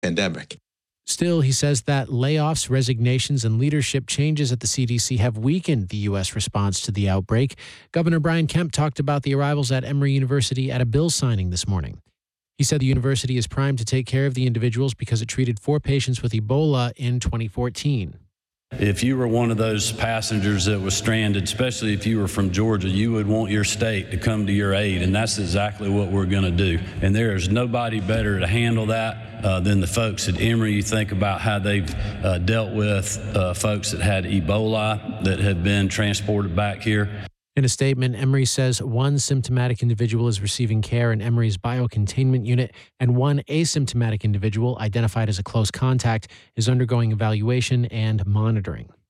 pandemic. Still, he says that layoffs, resignations, and leadership changes at the CDC have weakened the U.S. response to the outbreak. Governor Brian Kemp talked about the arrivals at Emory University at a bill signing this morning. He said the university is primed to take care of the individuals because it treated 4 patients with Ebola in 2014. If you were one of those passengers that was stranded, especially if you were from Georgia, you would want your state to come to your aid, and that's exactly what we're going to do. And there is nobody better to handle that than the folks at Emory. You think about how they've dealt with folks that had Ebola that have been transported back here. In a statement, Emory says 1 symptomatic individual is receiving care in Emory's biocontainment unit, and 1 asymptomatic individual, identified as a close contact, is undergoing evaluation and monitoring.